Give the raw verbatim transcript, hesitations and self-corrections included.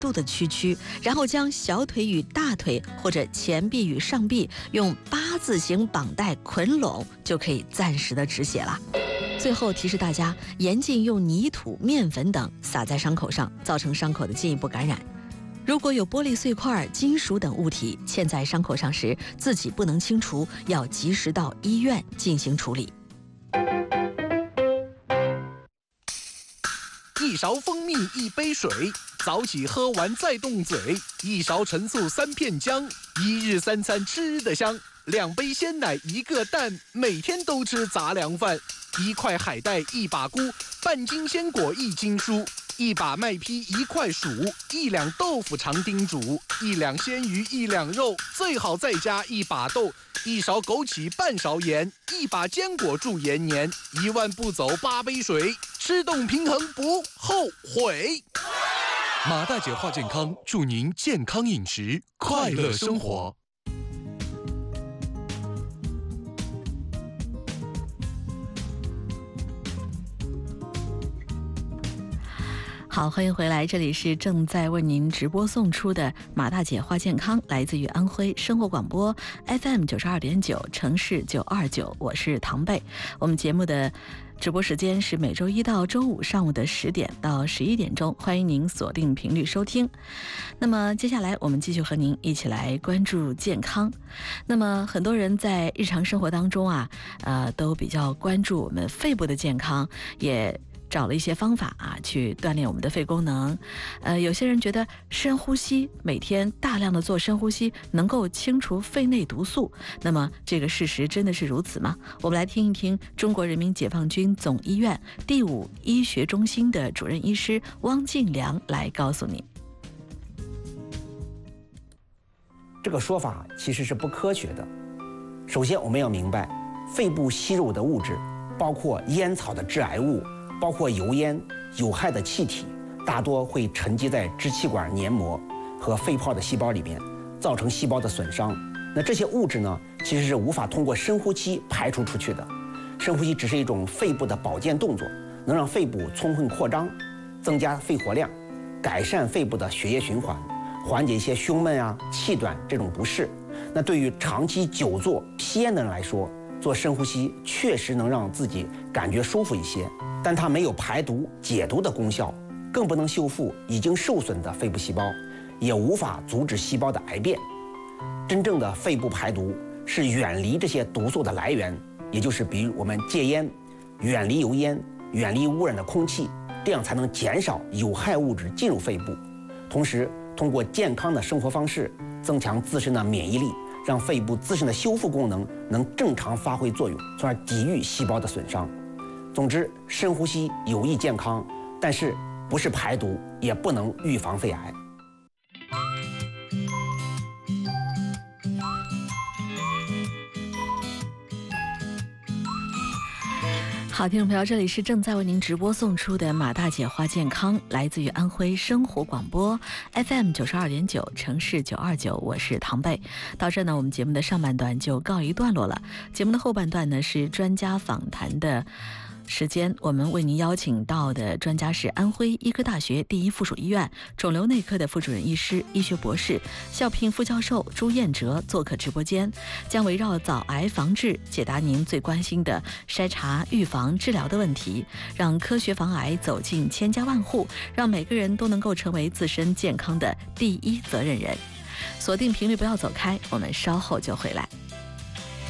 度的屈曲，然后将小腿与大腿或者前臂与上臂用八字形绑带捆拢，就可以暂时的止血了。最后提示大家，严禁用泥土、面粉等撒在伤口上，造成伤口的进一步感染。如果有玻璃碎块、金属等物体嵌在伤口上时，自己不能清除，要及时到医院进行处理。 一勺蜂蜜一杯水，早起喝完再动嘴。一勺陈醋三片姜，一日三餐吃得香。两杯鲜奶一个蛋，每天都吃杂粮饭。一块海带一把菇，半斤鲜果一斤蔬。一把麦坯一块薯，一两豆腐常叮嘱。一两鲜鱼一两肉，最好再加一把豆。一勺枸杞半勺盐，一把坚果助延年。一万步走八杯水，吃动平衡不后悔。马大姐话健康，祝您健康饮食，快乐生活。 好，欢迎回来，这里是正在为您直播送出的马大姐话健康，来自于安徽生活广播 F M 九十二点九，城市九二九，我是唐贝。我们节目的直播时间是每周一到周五上午的十点到十一点钟，欢迎您锁定频率收听。那么接下来我们继续和您一起来关注健康。那么很多人在日常生活当中啊，呃，都比较关注我们肺部的健康，也找了一些方法啊，去锻炼我们的肺功能。呃，有些人觉得深呼吸，每天大量的做深呼吸，能够清除肺内毒素。那么，这个事实真的是如此吗？我们来听一听中国人民解放军总医院第五医学中心的主任医师汪进良来告诉你。 这个说法其实是不科学的。首先，我们要明白，肺部吸入的物质，包括烟草的致癌物，包括油烟、有害的气体，大多会沉积在支气管黏膜和肺泡的细胞里面，造成细胞的损伤。那这些物质呢，其实是无法通过深呼吸排除出去的。深呼吸只是一种肺部的保健动作，能让肺部充分扩张，增加肺活量，改善肺部的血液循环，缓解一些胸闷啊、气短这种不适。那对于长期久坐、吸烟的人来说，做深呼吸确实能让自己感觉舒服一些，但它没有排毒解毒的功效，更不能修复已经受损的肺部细胞，也无法阻止细胞的癌变。真正的肺部排毒是远离这些毒素的来源，也就是比如我们戒烟，远离油烟，远离污染的空气，这样才能减少有害物质进入肺部。同时，通过健康的生活方式，增强自身的免疫力，让肺部自身的修复功能能正常发挥作用，从而抵御细胞的损伤。总之，深呼吸有益健康，但是不是排毒，也不能预防肺癌。 好，听众朋友，这里是正在为您直播送出的马大姐话健康，来自于安徽生活广播 F M 九十二点九，城市九二九，我是唐贝。到这呢，我们节目的上半段就告一段落了。节目的后半段呢，是专家访谈的时间，我们为您邀请到的专家是安徽医科大学第一附属医院肿瘤内科的副主任医师、医学博士、校聘副教授朱彦哲做客直播间，将围绕早癌防治解答您最关心的筛查、预防、治疗的问题，让科学防癌走进千家万户，让每个人都能够成为自身健康的第一责任人。锁定频率，不要走开，我们稍后就回来。